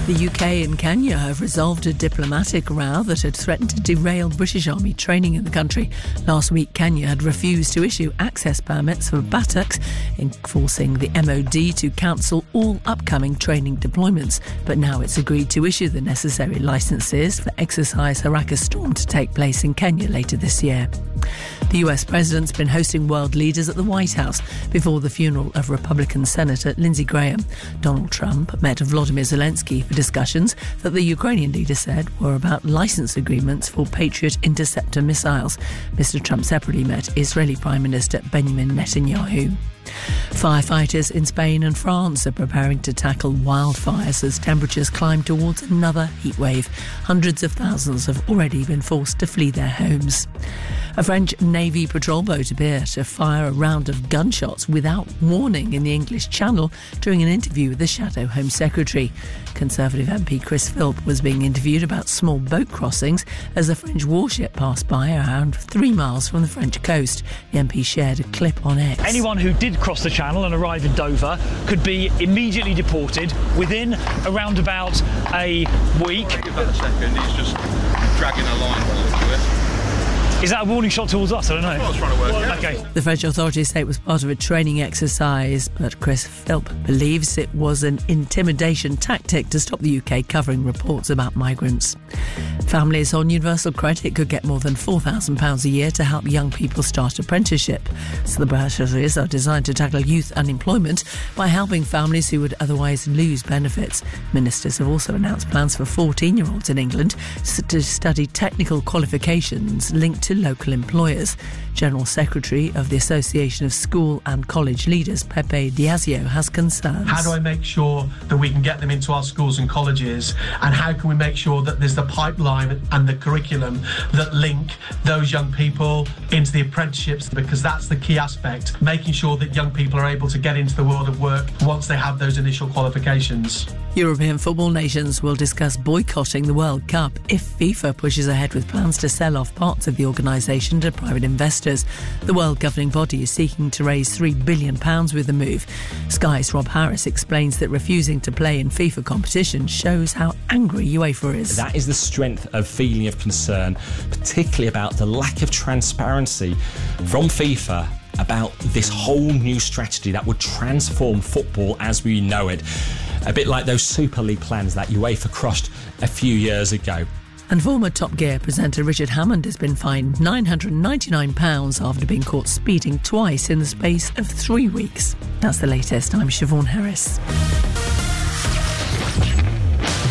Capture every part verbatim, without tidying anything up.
The U K and Kenya have resolved a diplomatic row that had threatened to derail British Army training in the country. Last week, Kenya had refused to issue access permits for buttocks, forcing the M O D to cancel all upcoming training deployments. But now it's agreed to issue the necessary licences for exercise Haraka Storm to take place in Kenya later this year. The U S president's been hosting world leaders at the White House before the funeral of Republican Senator Lindsey Graham. Donald Trump met Volodymyr Zelensky for discussions that the Ukrainian leader said were about license agreements for Patriot interceptor missiles. Mister Trump separately met Israeli Prime Minister Benjamin Netanyahu. Firefighters in Spain and France are preparing to tackle wildfires as temperatures climb towards another heatwave. Hundreds of thousands have already been forced to flee their homes. A French Navy patrol boat appeared to fire a round of gunshots without warning in the English Channel during an interview with the Shadow Home Secretary. Conservative M P Chris Philp was being interviewed about small boat crossings as a French warship passed by around three miles from the French coast. The M P shared a clip on X. Anyone who did cross the Channel and arrive in Dover could be immediately deported within around about a week. Give that a second, he's just dragging a line by the looks of it. Is that a warning shot towards us? I don't know. I was trying to work out. Okay. The French authorities say it was part of a training exercise, but Chris Philp believes it was an intimidation tactic to stop the U K covering reports about migrants. Families on Universal Credit could get more than four thousand pounds a year to help young people start apprenticeship. So the bursaries are designed to tackle youth unemployment by helping families who would otherwise lose benefits. Ministers have also announced plans for fourteen-year-olds in England to study technical qualifications linked to local employers. General Secretary of the Association of School and College Leaders, Pepe Diazio, has concerns. How do I make sure that we can get them into our schools and colleges, and how can we make sure that there's the pipeline and the curriculum that link those young people into the apprenticeships, because that's the key aspect, making sure that young people are able to get into the world of work once they have those initial qualifications. European football nations will discuss boycotting the World Cup if FIFA pushes ahead with plans to sell off parts of the organisation to private investors. The world governing body is seeking to raise three billion pounds with the move. Sky's Rob Harris explains that refusing to play in FIFA competition shows how angry UEFA is. That is the strength of feeling of concern, particularly about the lack of transparency from FIFA about this whole new strategy that would transform football as we know it. A bit like those Super League plans that UEFA crushed a few years ago. And former Top Gear presenter Richard Hammond has been fined nine hundred ninety-nine pounds after being caught speeding twice in the space of three weeks. That's the latest. I'm Siobhan Harris.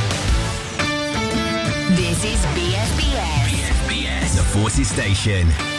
This is B S B S. B S B S, the Forces Station.